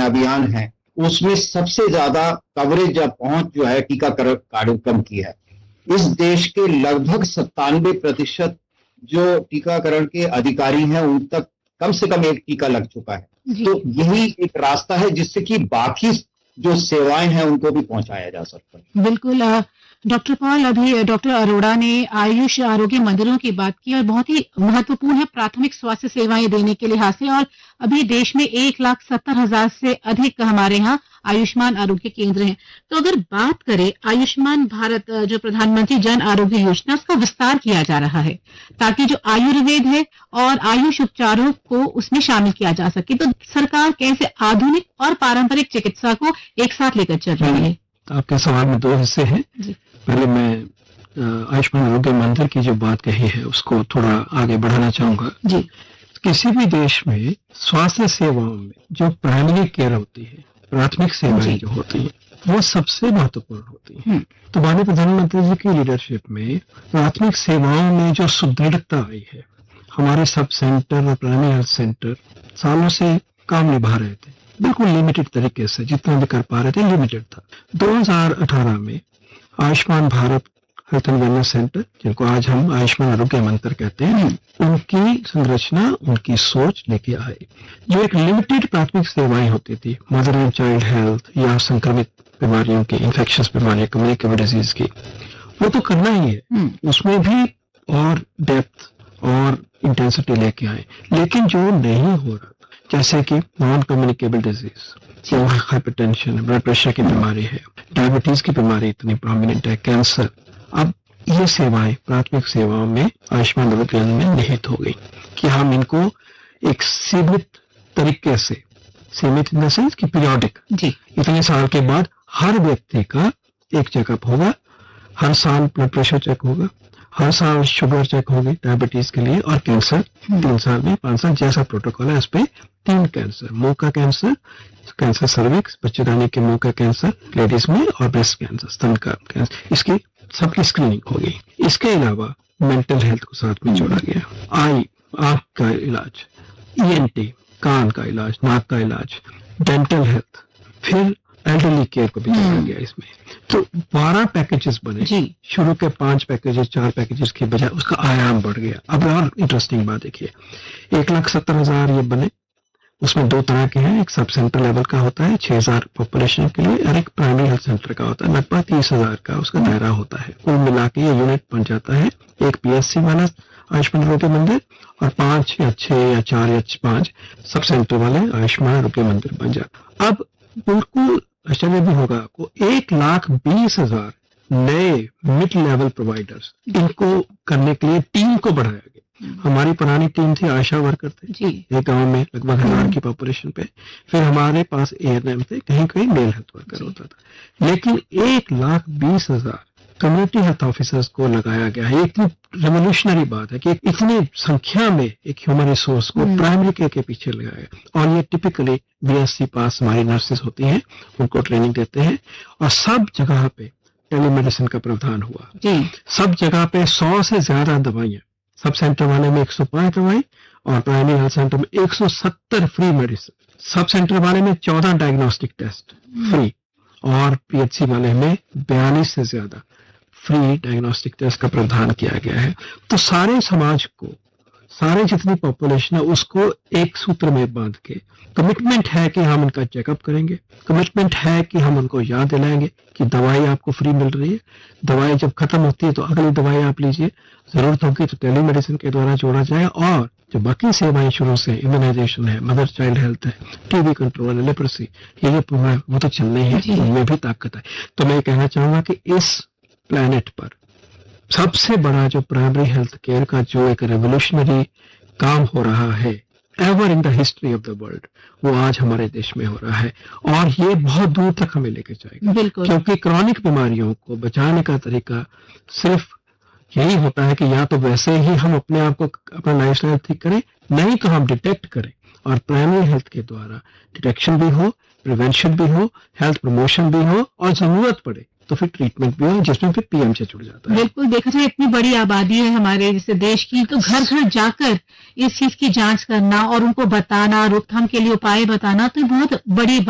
अभियान है उसमें सबसे ज्यादा कवरेज या पहुंच जो है टीकाकरण कार्यक्रम की है। इस देश के लगभग 97% जो टीकाकरण के अधिकारी हैं उन तक कम से कम एक टीका लग चुका है। तो यही एक रास्ता है जिससे कि बाकी जो सेवाएं हैं उनको भी पहुंचाया जा सकता है। बिल्कुल डॉक्टर पॉल, अभी डॉक्टर अरोड़ा ने आयुष आरोग्य मंदिरों की बात की और बहुत ही महत्वपूर्ण है प्राथमिक स्वास्थ्य सेवाएं देने के लिहाज से। और अभी देश में 1,70,000 से अधिक हमारे यहाँ आयुष्मान आरोग्य केंद्र हैं। तो अगर बात करें आयुष्मान भारत जो प्रधानमंत्री जन आरोग्य योजना, उसका विस्तार किया जा रहा है ताकि जो आयुर्वेद है और आयुष उपचारों को उसमें शामिल किया जा सके। तो सरकार कैसे आधुनिक और पारंपरिक चिकित्सा को एक साथ लेकर चल रही है? आपके सवाल में दो हिस्से हैं। पहले मैं आयुष्मान आरोग्य मंदिर की जो बात कही है उसको थोड़ा आगे बढ़ाना चाहूंगा जी। किसी भी देश में स्वास्थ्य सेवाओं में जो प्राइमरी केयर होती है, प्राथमिक सेवाएं जो होती है, वो सबसे महत्वपूर्ण होती है। तो माननीय प्रधानमंत्री जी की लीडरशिप में प्राथमिक सेवाओं में जो सुदृढ़ता आई है, हमारे सब सेंटर और प्राइमरी हेल्थ सेंटर सालों से काम निभा रहे थे, बिल्कुल लिमिटेड तरीके से, जितना भी कर पा रहे थे लिमिटेड था। 2018 में Ayushman Bharat health and wellness centre, जिनको आज हम आयुष्मान आरोग्य मंदिर कहते हैं, उनकी संरचना, उनकी सोच लेके आए। जो एक लिमिटेड प्राथमिक सेवाएं होती थी, मदर एंड चाइल्ड हेल्थ या संक्रमित बीमारियों की, इन्फेक्शस बीमारियां, कम्युनिकेबल डिजीज की, वो तो करना ही है, उसमें भी और डेप्थ और इंटेंसिटी लेके आए। लेकिन जो नहीं हो रहा, जैसे कि non communicable disease, hypertension, blood pressure की बीमारी है, डायबिटीज की बीमारी इतनी प्रोमिनेंट है, कैंसर, अब ये सेवाएं प्राथमिक सेवाओं में आयुष्मान आरोग्य में निहित हो गई कि हम इनको एक सीमित तरीके से, सीमित इन द सेंस कि पीरियोडिक, इतने साल के बाद हर व्यक्ति का एक चेकअप होगा, हर साल ब्लड प्रेशर चेक होगा, हर साल शुगर चेक होगी डायबिटीज के लिए, और कैंसर 3 साल में 5 साल जैसा प्रोटोकॉल है। उस पे 3 कैंसर, मुंह का कैंसर, कैंसर सर्विक्स, बच्चेदानी के मुंह का कैंसर लेडीज में, और ब्रेस्ट कैंसर, स्तन का कैंसर, इसकी सबकी स्क्रीनिंग होगी। इसके अलावा मेंटल हेल्थ को साथ में जोड़ा गया, आंख का इलाज, ENT कान का इलाज, नाक का इलाज, डेंटल हेल्थ, फिर एल्डरली केयर को भी जोड़ा गया इसमें। तो 12 पैकेजेस बने जी। शुरू के 5 पैकेजेस, 4 पैकेजेस के बजाय उसका आयाम बढ़ गया। अब और इंटरेस्टिंग बात देखिए, 1,70,000 ये बने, उसमें 2 तरह के हैं। एक सब सेंटर लेवल का होता है 6,000 पॉपुलेशन के लिए, और एक प्राइमरी हेल्थ सेंटर का होता है लगभग 30,000 का उसका दायरा होता है। कुल मिला के ये यूनिट बन जाता है एक PSC वाला आयुष्मान आरोग्य मंदिर, और 5 या 6 या 4 या 5 सब सेंटर वाले आयुष्मान आरोग्य मंदिर बन जाता। अब बिल्कुल आश्चर्य भी होगा आपको, 1,20,000 नए मिड लेवल प्रोवाइडर्स, इनको करने के लिए टीम को बढ़ाया गया। हमारी पुरानी टीम थी, आशा वर्कर थे एक गांव में लगभग 1000 की पॉपुलेशन पे, फिर हमारे पास ANM थे, कहीं कहीं मेल हेल्थ वर्कर होता था, लेकिन 1,20,000 कम्युनिटी हेल्थ ऑफिसर्स को लगाया गया है। एक रेवोल्यूशनरी बात है कि इतनी संख्या में एक ह्यूमन रिसोर्स को प्राइमरी केयर के पीछे लगाया, और ये टिपिकली BSc पास हमारी नर्सेस होती हैं, उनको ट्रेनिंग देते हैं, और सब जगह पे टेलीमेडिसिन का प्रावधान हुआ जी। सब जगह पे 100 से ज्यादा दवाइयां, सब सेंटर वाले में 105 दवाई, और प्राइमरी हेल्थ सेंटर में 170 फ्री मेडिसिन, सब सेंटर वाले में 14 डायग्नोस्टिक टेस्ट फ्री, और PHC वाले में 42 से ज्यादा फ्री डायग्नोस्टिक टेस्ट का प्रावधान किया गया है। तो सारे समाज को, सारे जितनी पॉपुलेशन है उसको एक सूत्र में बांध के कमिटमेंट है कि हम उनका चेकअप करेंगे, कमिटमेंट है कि हम उनको याद दिलाएंगे कि दवाई आपको फ्री मिल रही है, दवाई जब खत्म होती है तो अगली दवाई आप लीजिए, जरूरत होगी तो टेलीमेडिसिन के द्वारा जोड़ा जाए, और जो बाकी सेवाएं शुरू से, इम्यूनाइजेशन है, मदर चाइल्ड हेल्थ है, TB कंट्रोल है, लेप्रोसी, ये पूरा वो तो चलने ही है, उनमें भी ताकत है। तो मैं कहना चाहूंगा कि इस प्लेनेट पर सबसे बड़ा जो प्राइमरी हेल्थ केयर का जो एक रेवोल्यूशनरी काम हो रहा है ever in the history of the world, वो आज हमारे देश में हो रहा है, और ये बहुत दूर तक हमें लेके जाएगा। क्योंकि क्रॉनिक बीमारियों को बचाने का तरीका सिर्फ यही होता है कि या तो वैसे ही हम अपने आप को, अपना लाइफस्टाइल ठीक करें, नहीं तो हम डिटेक्ट करें, और प्राइमरी हेल्थ के द्वारा डिटेक्शन भी हो, प्रिवेंशन भी हो, हेल्थ प्रमोशन भी हो, और जरूरत पड़े तो फिर ट्रीटमेंट भी हो, जिसमें फिर PM से जुड़ जाता है। बिल्कुल, देखा जाए इतनी बड़ी आबादी है हमारे जैसे देश की, तो घर घर जाकर इस चीज की जांच करना और उनको बताना, रोकथाम के लिए उपाय बताना, तो बहुत बड़ी